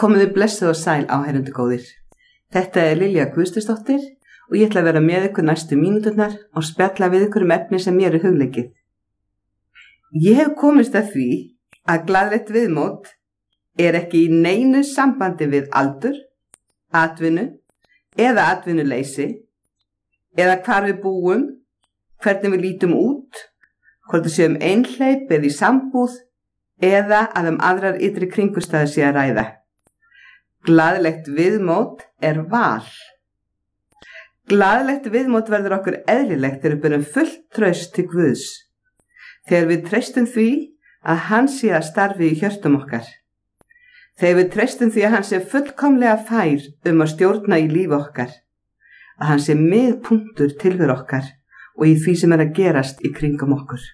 Komiði blessuð og sæl áheyrendur góðir. Þetta Lilja Guðstusdóttir og ég ætla að vera með ykkur næstu mínúturnar og spjalla við ykkur efni sem mér hugleikið. Ég hef komist að því að glaðlegt viðmót ekki í neinu sambandi við aldur, atvinnu eða atvinnuleysi eða hvar við búum, hvernig við lítum út, hvort við séum einhleyp eða í sambúð eða að aðrar ytri kringumstæður sé að ræða. Glaðlegt viðmót val. Glaðlegt viðmót verður okkur eðlilegt þegar við berum fullt traust til Guðs, þegar við treystum því að hann sé að starfi í hjörtum okkar, þegar við treystum því að hann sé fullkomlega fær að stjórna í lífi okkar, að hann sé miðpunktur tilveru okkar og í því sem að gerast í kringum okkur.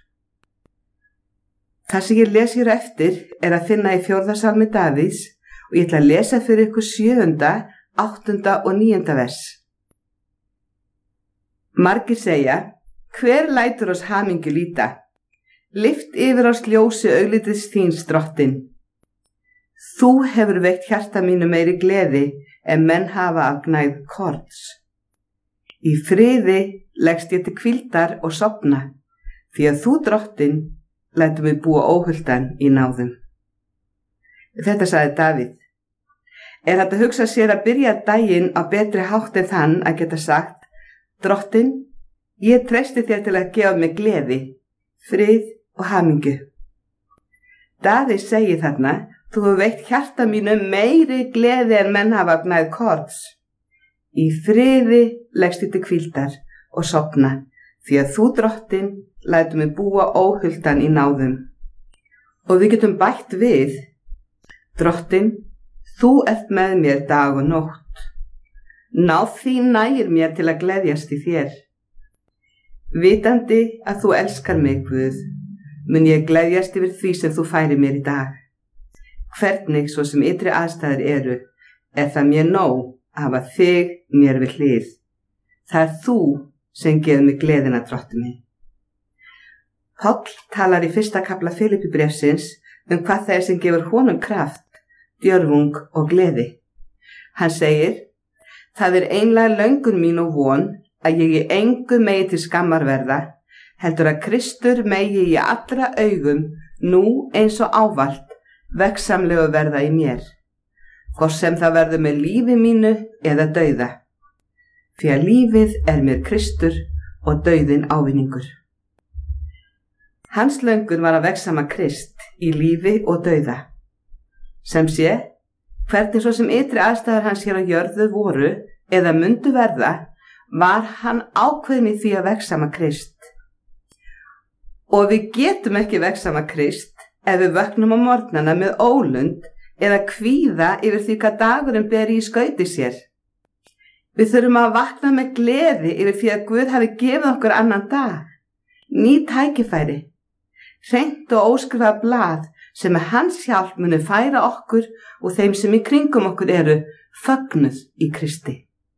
Það sem ég les hér eftir að finna í 4. salmi Davíðs og ég ætla að lesa fyrir ykkur 7., 8. og 9. vers. Margir segja, hver lætur oss hamingju líta? Lyft yfir oss ljósi auglitis þíns drottinn. Þú hefur veitt hjarta mínu meiri gleði en menn hafa af gnægð korns. Í friði leggst ég til hvíldar og sofna, því að þú drottinn lætur mig búa óhultan í náðum. Þetta sagði Davíð. Hægt að hugsa sér að byrja daginn á betri hátt en þann að geta sagt, drottinn, ég treysti þér til að gefa mig gleði, frið og hamingju. Davíð segir þarna, þú hefur veitt hjarta mínu meiri gleði en menn hafa af gnægð korns. Í friði leggst ég til hvíldar og sofna, því að þú drottinn lætur mig búa óhultan í náðum. Og við getum bætt við, drottinn, þú ert með mér dag og nótt. Náð þín nægir mér til að gleðjast í þér. Vitandi að þú elskar mig, Guð, mun ég gleðjast yfir því sem þú færir mér í dag. Hvernig svo sem ytri aðstæður eru, það mér nóg að hafa þig mér við hlið. Það þú sem gefur mig gleðina, drottinn minn. Páll talar í 1. kafla Filippíbréfsins hvað það sem gefur honum kraft, djörfung og gleði. Hann segir, það einlæg löngun mín og von að ég í engu megi til skammar verða, heldur að Kristur megi í allra augum nú eins og ávallt veggsamlegu verða í mér, hvort sem það verður með lífi mínu eða dauða. Því að lífið mér Kristur og dauðinn ávinningur. Hans löngun var að veggsama Krist í lífi og dauða. Sem sé, hvernig svo sem ytri aðstæður hans hér á jörðu voru eða mundu verða, var hann ákveðinn í því að veggsama Krist. Og við getum ekki veggsama Krist ef við vöknum á morgnana með ólund eða kvíða yfir því hvað dagurinn beri í skauti sér. Við þurfum að vakna með gleði yfir því að Guð hafi gefið okkur annan dag, ný tækifæri, hreint og óskrifað blað sem hans hjálp muni færa okkur og þeim sem í kringum okkur eru fögnuð í Kristi.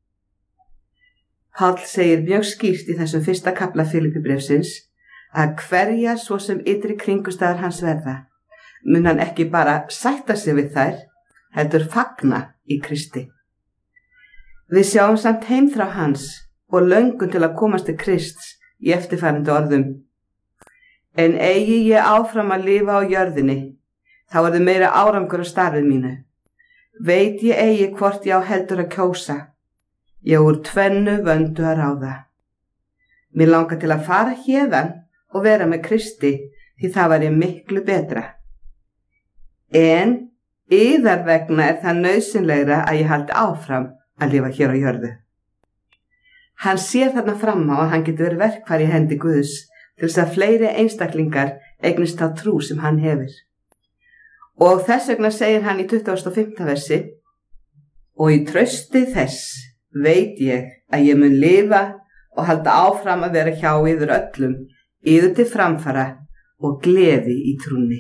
Páll segir mjög skýrt í þessum 1. kafla Filippíbréfsins að hverjar svo sem ytri kringumstæður hans verða, mun hann ekki bara sætta sig við þær, heldur fagna í Kristi. Við sjáum samt heimþrá hans og löngun til að komast til Krists í eftirfarandi orðum. En eigi ég áfram að lifa á jörðinni, þá verður meira árangur á starfið mínu. Veit ég eigi hvort ég á heldur að kjósa, ég úr tvennu vöndu að ráða. Mér langar til að fara héðan og vera með Kristi, því það væri miklu betra. En yðar vegna það nauðsynlegra að ég haldi áfram að lifa hér á jörðu. Hann sér þarna fram á að hann getur verið verkfæri í hendi Guðs, til þess að fleiri einstaklingar eignist þá trú sem hann hefur. Og þess vegna segir hann í 25. versi, og í trausti þess veit ég að ég mun lifa og halda áfram að vera hjá yður öllum, yður til framfara og gleði í trúnni.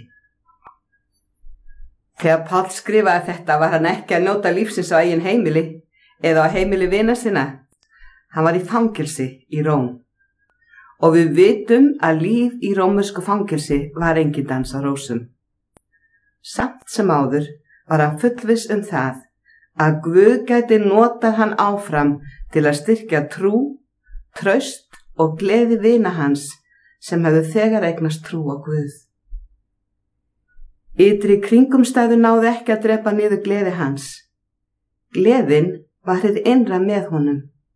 Þegar Páll skrifaði þetta var hann ekki að njóta lífsins á eigin heimili eða á heimili vina sinna. Hann var í fangelsi í Róm. Og við vitum að líf í rómversku fangelsi var engin dans á rósum. Samt sem áður var hann fullviss það að Guð gæti notað hann áfram til að styrkja trú, traust og gleði vina hans sem hefðu þegar eignast trú á Guð. Ytri kringumstæður náðu ekki að drepa niður gleði hans. Gleðin var hið innra með honum.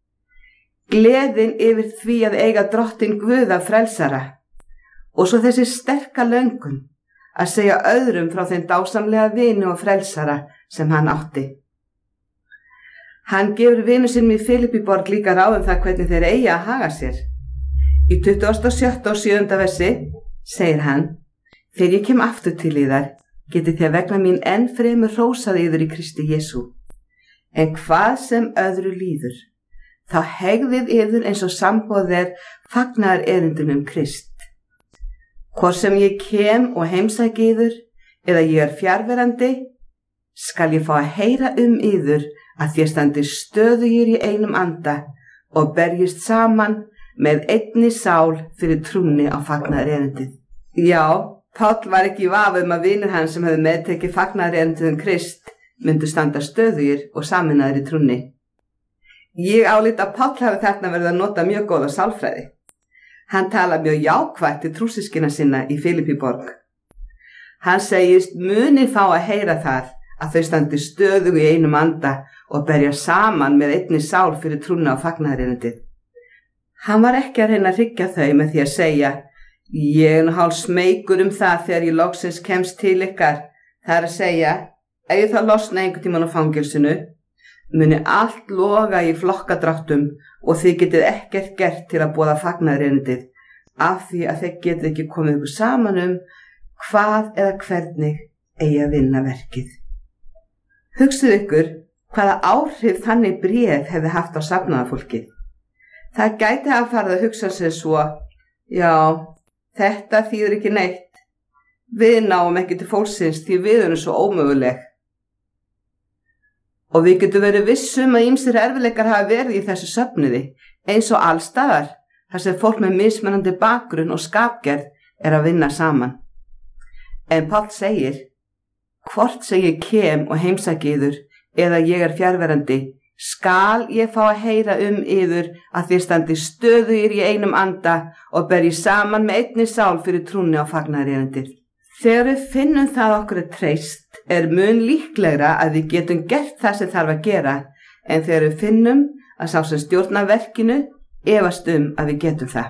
Gleðin yfir því að eiga Drottinn Guða frelsara og svo þessi sterka löngun að segja öðrum frá þeim dásamlega vini og frelsara sem hann átti. Hann gefur vinu sínum í Filippíborg líka ráð það hvernig þeir eigi að haga sér. Í 27. og 7. versi segir hann: Þegar ég kem aftur til yðar, getið þér vegna mín enn fremur hrósað yður í Kristi Jesú. En hvað sem öðru líður, þá hegðið yður eins og sambóðir fagnaðar erindum Krist. Hvort sem ég kem og heimsæki yður, eða ég er fjarverandi, skal ég fá að heyra yður að þér standi stöðugir í einum anda og berjist saman með einni sál fyrir trúnni á fagnaðar erindið. Já, Páll var ekki í vafa að vinir hans sem hefðu meðtekið fagnaðar erindið Krist myndu standa stöðugir og sameinaðir í trúnni. Ég álít að Páll hafi þarna verið að nota mjög góða sálfræði. Hann tala mjög jákvætt til trúsystkina sinna í Filippíborg. Hann segist muni fá að heyra það að þau standi stöðug í einum anda og berja saman með einni sál fyrir trúnna á fagnaðar erindið. Hann var ekki að reyna að hryggja þau með því að segja: Ég er hálf smeykur það þegar ég loksins kemst til ykkar. Það er að segja, ef ég þá losna einhvern tímann á fangelsinu, muni allt loga í flokkadráttum og þið getið ekkert gert til að boða fagnaðarerindið, af því að þið getið ekki komið ykkur saman hvað eða hvernig eigi að vinna verkið. Hugsið ykkur hvaða áhrif þannig bréf hefði haft á safnaðarfólkið. Það gæti að fara að hugsa sér svo: Já, þetta þýðir ekki neitt. Við náum ekki til fólksins því við erum svo ómöguleg. Og við getum verið vissum að ýmsir erfiðleikar hafa verið í þessu söfnuði, eins og allstaðar, þar sem fólk með mismunandi bakgrunn og skapgerð er að vinna saman. En Páll segir: Hvort sem ég kem og heimsæki yður, eða ég er fjarverandi, skal ég fá að heyra yður að þér standi stöðugir í einum anda og berji saman með einni sál fyrir trúnni á fagnaðarerindið. Þegar við finnum það okkur er treyst, er mun líklegra að við getum gert það sem þarf að gera, en þegar við finnum að sá sem stjórnar verkinu efast að við getum það.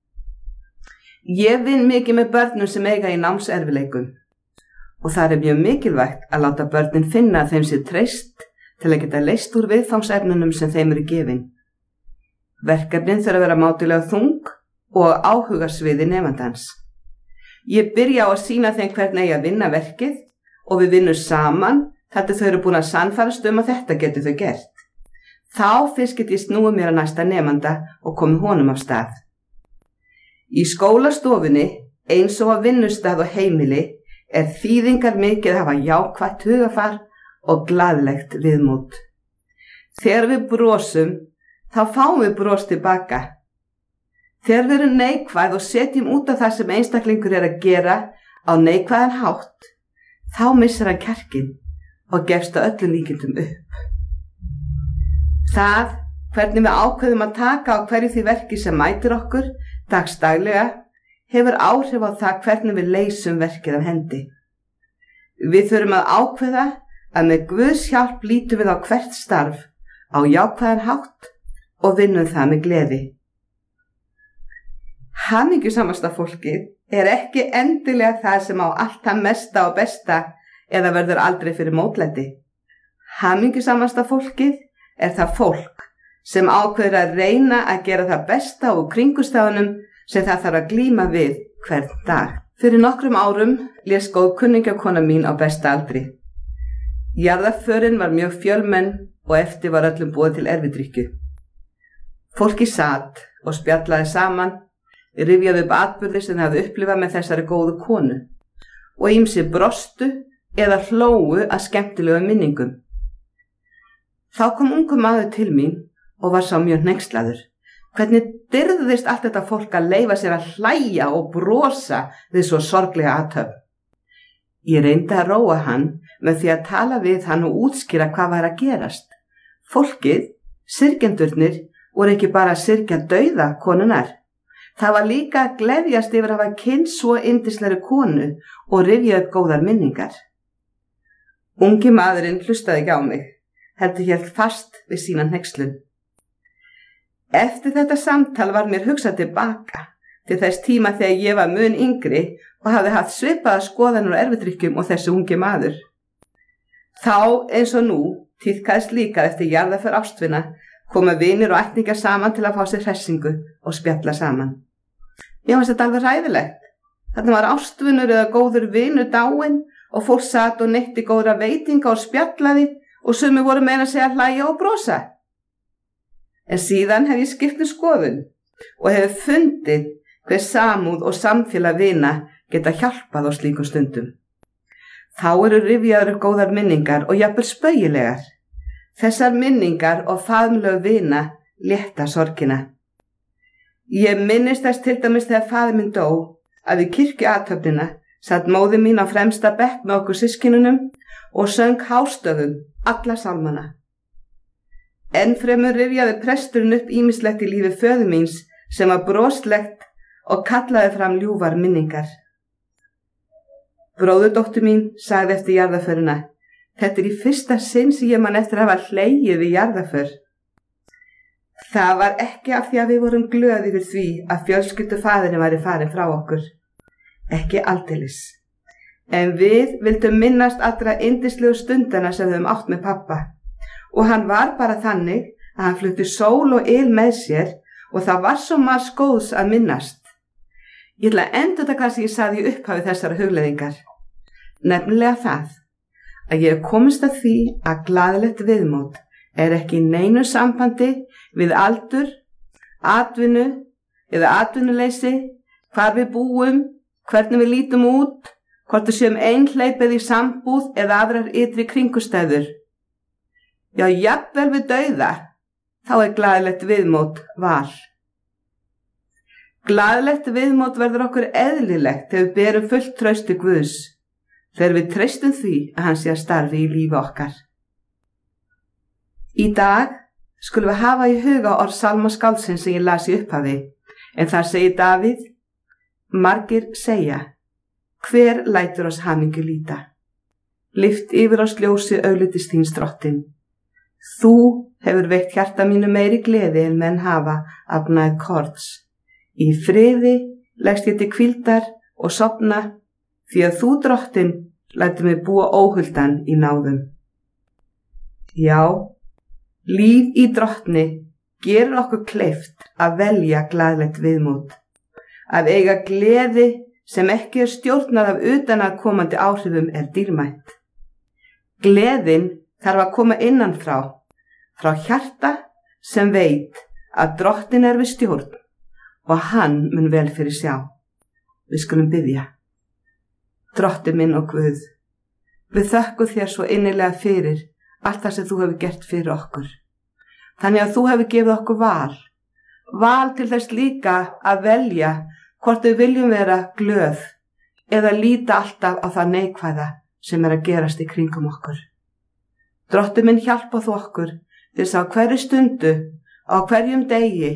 Ég vinn mikið með börnum sem eiga í námserfileikum og það er mjög mikilvægt að láta börnin finna að þeim sé treyst til að geta leyst úr viðfangsefnunum sem þeim eru gefin. Verkefnin þurfa að vera mátulega þung og áhugasviði nemandans. Ég byrja á að sýna þeim hvernig eigi að vinna verkið og við vinnum saman þar til þau eru búin að sannfærast að þetta getur þau gert. Þá fyrst get ég snúið mér að næsta nemanda og komið honum af stað. Í skólastofunni, eins og á vinnustað og heimili, er þýðingar mikið að hafa jákvætt hugafar og glaðlegt viðmót. Þegar við brosum, þá fáum við bros tilbaka. Þegar við erum neikvæð og setjum út af það sem einstaklingur er að gera á neikvæðan hátt, þá missir hann kjarkinn og gefst að öllum líkindum upp. Það, hvernig við ákveðum að taka á hverju því verki sem mætir okkur dagsdaglega, hefur áhrif á það hvernig við leysum verkið af hendi. Við þurfum að ákveða að með Guðs hjálp lítum við á hvert starf á jákvæðan hátt og vinnum það með gleði. Hamingjusamasta fólkið er ekki endilega það sem á allt það mesta og besta eða verður aldrei fyrir mótlæti. Hamingjusamasta fólkið er það fólk sem ákveður að reyna að gera það besta úr kringumstæðunum sem það þarf að glíma við hvern dag. Fyrir nokkrum árum lést góð kunningjakona mín á besta aldri. Jarðarförin var mjög fjölmenn og eftir var öllum boðið til erfidrykkju. Fólki sat og spjallaði saman, rifjaði upp atburði sem hafði upplifað með þessari góðu konu og ýmsir brostu eða hlógu að skemmtilegum minningum. Þá kom ungur maður til mín og var sá mjög hneykslaður. Hvernig dirðist allt þetta fólk að leyfa sér að hlæja og brosa við svo sorglega athöfn? Ég reyndi að róa hann með því að tala við hann og útskýra hvað var að gerast. Fólkið, syrgjendurnir, voru ekki bara að syrgja dauða konunnar. Það var líka að gleðjast yfir að hafa kynnst svo yndislegri konu og rifja upp góðar minningar. Ungi maðurinn hlustaði ekki á mig, heldur hélt fast við sína hneykslun. Eftir þetta samtal var mér hugsað tilbaka til þess tíma þegar ég var mun yngri og hafði haft svipaða skoðanir og erfidrykkjum og þessi ungi maður. Þá eins og nú tíðkaðist líka eftir jarðarför ástvina koma vinir og ættingjar saman til að fá sér hressingu og spjalla saman. Ég fannst þetta alveg hræðilegt. Þarna var ástvinur eða góður vinur dáinn og fólk sat og neytti góðra veitinga og spjallaði og sumir voru meira að segja hlæja og brosa. En síðan hef ég skipt skoðun og hef fundið hver samúð og samfélag vina geta hjálpað á slíkum stundum. Þá eru rifjaður upp góðar minningar og jafnvel spaugilegar. Þessar minningar og faðmlög vina létta sorgina. Ég minnist þess til dæmis þegar faðir minn dó að við kirkjuathöfnina satt móðir mín á fremsta bekk með okkur systkinunum og söng hástöfum alla sálmana. Ennfremur rifjaði presturinn upp ýmislegt í lífi föður míns sem var broslegt og kallaði fram ljúfar minningar. Bróðurdóttir mín sagði eftir jarðarförina: þetta í fyrsta sinn sem ég man eftir að hafa hlegið við jarðarför. Það var ekki af því að við vorum glöð yfir því að fjölskyldufaðirinn væri farin frá okkur. Ekki aldeilis. En við vildum minnast allra yndislegu stundana sem við höfum átt með pappa. Og hann var bara þannig að hann flutti sól og yl með sér og það var svo margs góðs að minnast. Ég ætla að endurtaka það sem ég sagði í upphafi þessara hugleiðingar. Nefnilega það að ég hef komist að því að glaðlegt viðmót er ekki í neinu sambandi við aldur, atvinnu eða atvinnuleysi, hvar við búum, hvernig við lítum út, hvort við séum einhleypið í sambúð eða aðrar ytri kringustæður. Já, jafnvel við dauða, þá er glaðlegt viðmót val. Glaðlegt viðmót verður okkur eðlilegt þegar við berum fullt traust til Guðs, þegar við treystum því að hann sé að starfi í lífi okkar. Í dag skulum við hafa í huga orð sálmaskáldsins sem ég las í upphafi, en þar segir Davíð: margir segja, hver lætur oss hamingju líta? Lyft yfir oss ljósi auglitist þíns drottin. Þú hefur veitt hjarta mínu meiri gleði en menn hafa afnað korns. Í friði leggst ég til hvíldar og sofna, því að þú drottin lætur mig búa óhuldan í náðum. Já, líf í drottni gerir okkur kleift að velja glaðlegt viðmót, að eiga gleði sem ekki er stjórnað af utanaðkomandi áhrifum er dýrmætt. Gleðin þarf að koma innan frá hjarta sem veit að drottin er við stjórn og hann mun vel fyrir sjá. Við skulum biðja. Drottinn minn og Guð, við þökkum þér svo innilega fyrir allt það sem þú hefur gert fyrir okkur. Þannig að þú hefur gefið okkur val til þess líka að velja hvort við viljum vera glöð eða líta alltaf á það neikvæða sem er að gerast í kringum okkur. Drottinn minn, hjálpa þú okkur til þess að á hverju stundu, á hverjum degi,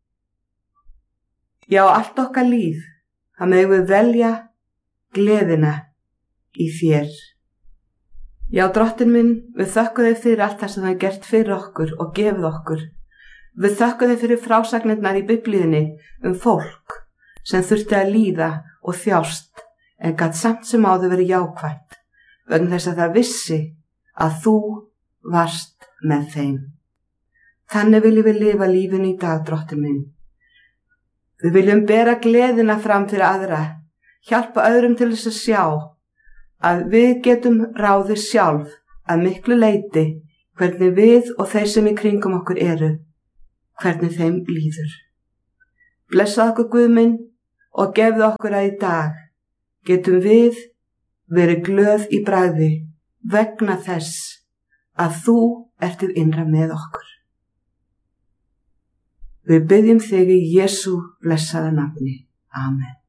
já, allt okkar líf, að megum við velja gleðina í þér. Já, Drottinn minn, við þökkum þig fyrir allt það sem þú hefur gert fyrir okkur og gefið okkur. Við þökkum þig fyrir frásagnirnar í Biblíunni fólk sem þurfti að líða og þjást en gat samt sem áður verið jákvætt vegna þess að það vissi að þú varst með þeim. Þannig viljum við lifa lífinu í dag, Drottinn minn. Við viljum bera gleðina fram fyrir aðra, hjálpa öðrum til þess að sjá að við getum ráðið sjálf að miklu leyti hvernig við og þeir sem í kringum okkur eru, hvernig þeim líður. Blessa okkur, Guð minn, og gefðu okkur að í dag getum við verið glöð í bragði vegna þess að þú ert hið innra með okkur. Við biðjum þig í Jesú blessaða nafni. Amen.